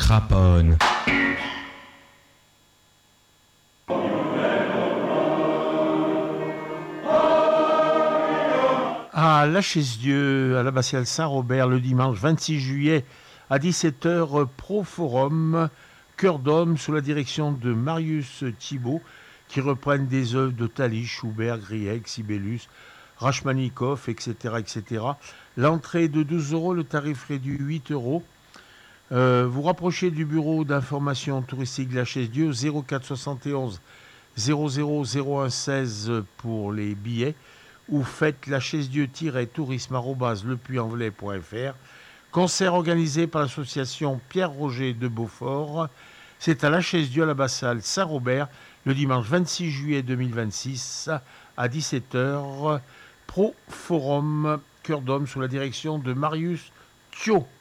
Craponne. À la Chaise-Dieu, à l'abbatiale Saint-Robert, le dimanche 26 juillet à 17h, Pro Forum, Cœur d'homme, sous la direction de Marius Thibault, qui reprennent des œuvres de Thalys, Schubert, Grieg, Sibelius, Rachmaninoff, etc., etc. L'entrée est de 12 euros, le tarif réduit 8 euros. Vous rapprochez du bureau d'information touristique de la Chaise-Dieu au 04 71 00 01 16 pour les billets, ou faites la chaise-dieu-tourisme@lepuyanvelay.fr. Concert organisé par l'association Pierre-Roger de Beaufort. C'est à la Chaise-Dieu à l'abbatiale Saint-Robert le dimanche 26 juillet 2026 à 17h. Pro Forum Cœur d'homme sous la direction de Marius Thiault.